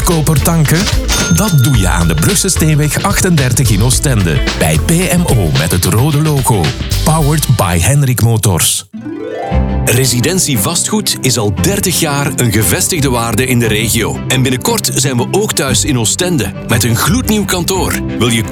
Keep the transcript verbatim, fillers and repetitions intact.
goedkoper tanken? Dat doe je aan de Brugse Steenweg achtendertig in Oostende. Bij P M O met het rode logo. Powered by Henrik Motors. Residentie Vastgoed is al dertig jaar een gevestigde waarde in de regio. En binnenkort zijn we ook thuis in Oostende met een gloednieuw kantoor. Wil je